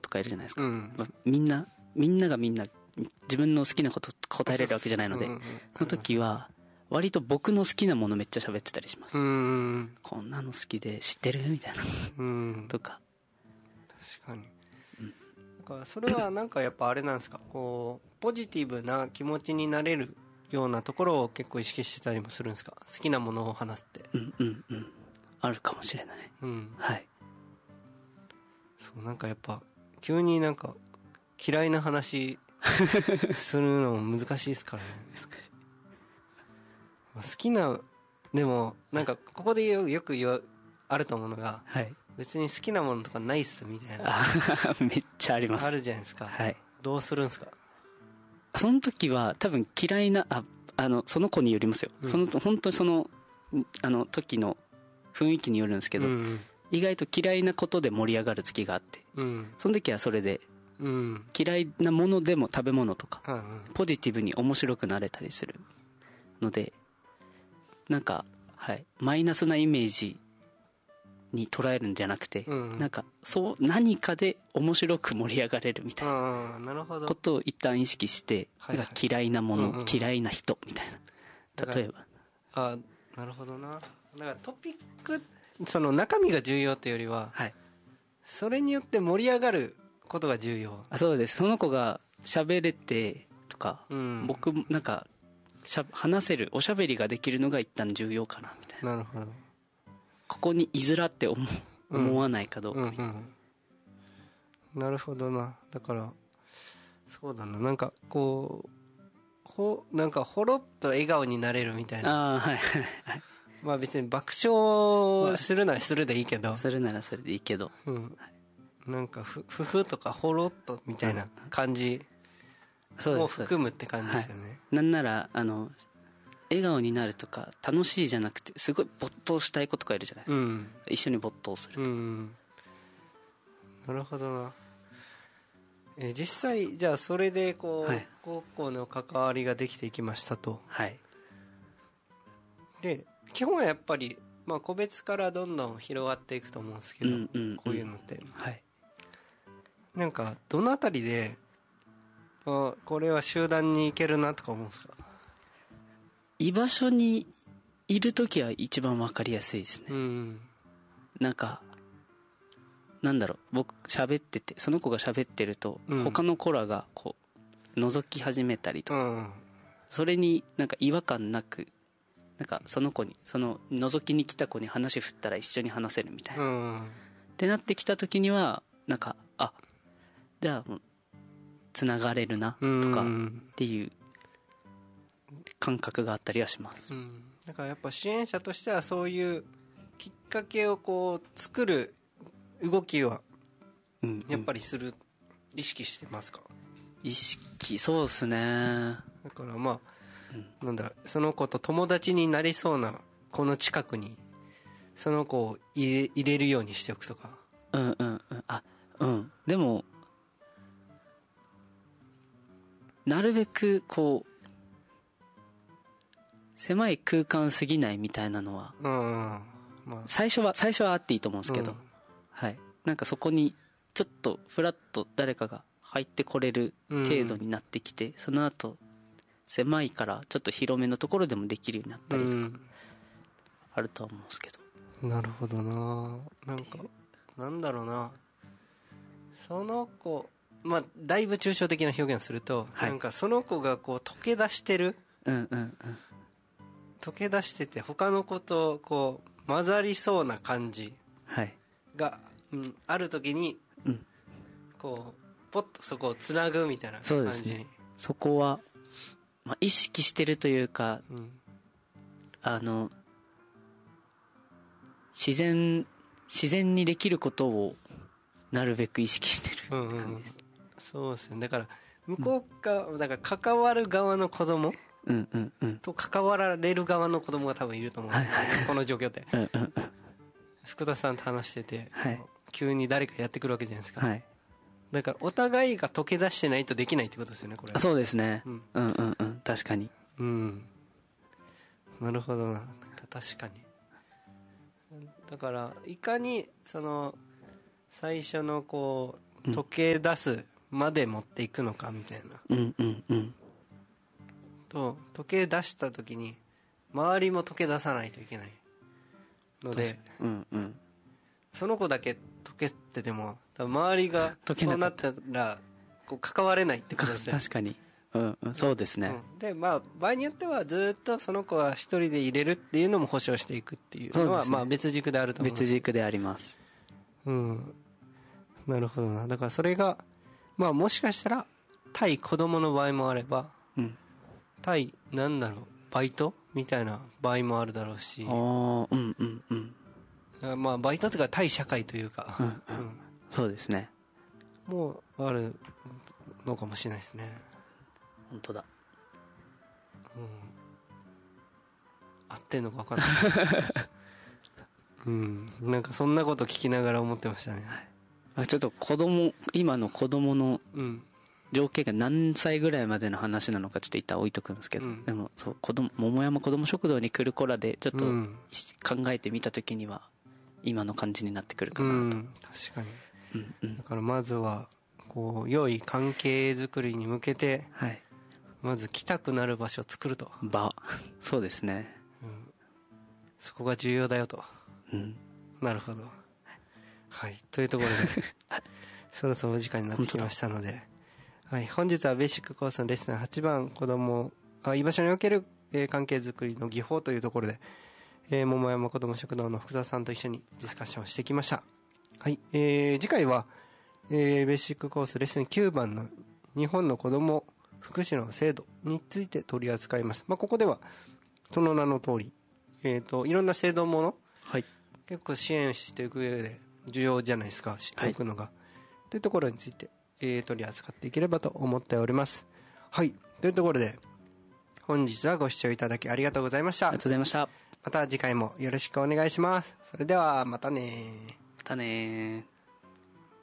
とかいるじゃないですか、 うんまあ、みんながみんな自分の好きなこと答えれるわけじゃないので、その時は割と僕の好きなものめっちゃ喋ってたりします。こんなの好きで知ってるみたいなとか。 確かに、だからそれはなんかやっぱあれなんですか、こうポジティブな気持ちになれるようなところを結構意識してたりもするんですか、好きなものを話すって。 あるかもしれない。はい。 そうなんかやっぱ急になんか嫌いな話するのも難しいですからね。難しい。好きな、でもなんかここでよくあると思うのが、はい、別に好きなものとかないっすみたいな。 めっちゃあります。 あるじゃないですか。はい。どうするんですか？ その時は多分嫌いな、その子によりますよ。本当にその時の雰囲気によるんですけど、意外と嫌いなことで盛り上がる時があって、その時はそれで、嫌いなものでも食べ物とか、ポジティブに面白くなれたりするので、なんか、はい、マイナスなイメージに捉えるんじゃなくて、なんか何かで面白く盛り上がれるみたいなことを一旦意識して、なんか嫌いなもの、嫌いな人みたいな、例えば。 なるほどな。だからトピック、その中身が重要というよりは、はい、それによって盛り上がることが重要。 そうです。その子が喋れてとか、僕なんか話せる、おしゃべりができるのが一旦重要かなみたいな。 なるほど。 ここに居づらって思わないかどうかみたいな。 なるほどな。だからそうだな、なんかこうなんかほろっと笑顔になれるみたいな。 はいはいはい。 まあ別に爆笑するならするでいいけど。 するならそれでいいけど。 なんかふふとかほろっとみたいな感じを含むって感じですよね。 なんなら笑顔になるとか楽しいじゃなくてすごい没頭したい子とかいるじゃないですか、一緒に没頭するとか、 なるほどな。実際じゃあそれでこう、高校の関わりができていきましたと。はい。で基本はやっぱり、まあ、個別からどんどん広がっていくと思うんですけど、こういうのって、はい、なんかどのあたりでこれは集団に行けるなとか思うんですか？ 居場所にいるときは一番わかりやすいですね。なんかなんだろう、僕喋っててその子が喋ってると、他の子らがこう覗き始めたりとか、それになんか違和感なく、なんかその子にその覗きに来た子に話振ったら一緒に話せるみたいな、ってなってきた時にはなんかじゃあつながれるなとかっていう感覚があったりはします。 だからやっぱ支援者としてはそういうきっかけをこう作る動きはやっぱり意識してますか？ 意識、そうですね。 だからまあ、なんだろう、その子と友達になりそうなこの近くにその子を入れるようにしておくとか。 でもなるべくこう狭い空間すぎないみたいなのは、最初はあっていいと思うんですけど、はい、なんかそこにちょっとフラッと誰かが入ってこれる程度になってきて、その後狭いからちょっと広めのところでもできるようになったりとかあるとは思うんですけど。 なるほどな。なんかなんだろうな、その子、まあだいぶ抽象的な表現をすると、なんかその子がこう溶け出してる、溶け出してて他の子とこう混ざりそうな感じが、ある時に、こうポッとそこをつなぐみたいな感じ。 そうですね。そこは、まあ、意識してるというか、自然にできることをなるべく意識してる感じです。 そうですね。だから向こう側、だから関わる側の子供と関わられる側の子供が多分いると思うんで、この状況って福田さんと話してて、急に誰かやってくるわけじゃないですか、だからお互いが溶け出してないとできないってことですよね、これ。 そうですね。確かに。 なるほどな。確かに。だからいかにその最初のこう溶け出すまで持っていくのかみたいな、と溶け出した時に周りも溶け出さないといけないので、その子だけ溶けてても周りがそうなったらこう関われないってことですね。 確かに、そうですね。 で場合によってはずっとその子は一人で入れるっていうのも保証していくっていうのは別軸であると思います。 別軸であります。 なるほどな。だからそれがもしかしたら対子供の場合もあれば、対バイトみたいな場合もあるだろうし、バイトというか対社会というか、 そうですね、 もうあるのかもしれないですね。 本当だ。 合ってんのか分かんないなんかそんなこと聞きながら思ってましたね。 ちょっと今の子供の条件が何歳ぐらいまでの話なのかちょっと一旦置いとくんですけど、でもそう桃山子ども食堂に来る子らでちょっと考えてみた時には今の感じになってくるかなと。 確かに、だからまずはこう良い関係づくりに向けて、まず来たくなる場所を作ると。 そうですね、 そこが重要だよと。なるほど。はい、というところでそろそろお時間になってきましたので、本日はベーシックコースのレッスン8番居場所における関係づくりの技法というところで、桃山子ども食堂の福澤さんと一緒にディスカッションをしてきました。次回は、ベーシックコースレッスン9番の日本の子ども福祉の制度について取り扱います。ここではその名の通り、いろんな制度もの、結構支援していく上で重要じゃないですか、知っておくのが、というところについて、取り扱っていければと思っております。というところで本日はご視聴いただきありがとうございました。 ありがとうございました。 また次回もよろしくお願いします。それではまたね。 またね。